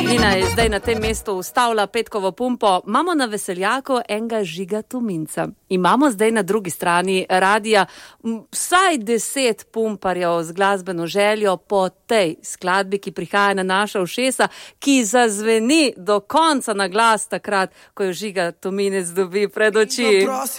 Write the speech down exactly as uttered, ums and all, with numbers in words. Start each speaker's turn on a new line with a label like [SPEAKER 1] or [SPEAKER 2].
[SPEAKER 1] Nina je zdaj na tem mestu ustavila petkovo pumpo. Imamo na veseljaku enega Žiga Tominca. Imamo zdaj na drugi strani radija vsaj deset pumparjev z glasbeno željo po tej skladbi, ki prihaja na naša ušesa, ki zazveni do konca na glas takrat, ko jo Žiga Tominec dobi pred oči.